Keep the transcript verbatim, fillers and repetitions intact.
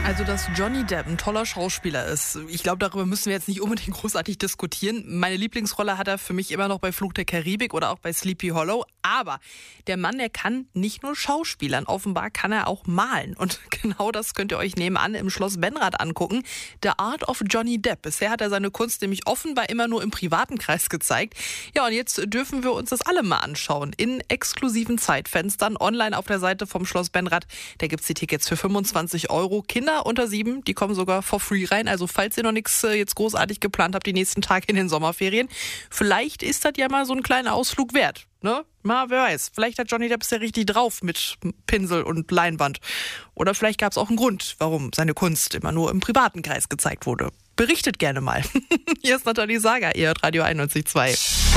Also, dass Johnny Depp ein toller Schauspieler ist, ich glaube, darüber müssen wir jetzt nicht unbedingt großartig diskutieren. Meine Lieblingsrolle hat er für mich immer noch bei Fluch der Karibik oder auch bei Sleepy Hollow. Aber der Mann, der kann nicht nur schauspielern, offenbar kann er auch malen. Und genau das könnt ihr euch nebenan im Schloss Benrath angucken. The Art of Johnny Depp. Bisher hat er seine Kunst nämlich offenbar immer nur im privaten Kreis gezeigt. Ja, und jetzt dürfen wir uns das alle mal anschauen. In exklusiven Zeitfenstern online auf der Seite vom Schloss Benrath. Da gibt's die Tickets für fünfundzwanzig Euro. Kinder unter sieben, die kommen sogar for free rein. Also falls ihr noch nichts äh, jetzt großartig geplant habt, die nächsten Tage in den Sommerferien, vielleicht ist das ja mal so ein kleiner Ausflug wert. Ne? Mal, wer weiß. Vielleicht hat Johnny Depp es ja richtig drauf mit Pinsel und Leinwand. Oder vielleicht gab es auch einen Grund, warum seine Kunst immer nur im privaten Kreis gezeigt wurde. Berichtet gerne mal. Hier ist Nathalie Sager, ihr hört Radio einundneunzig Komma zwei.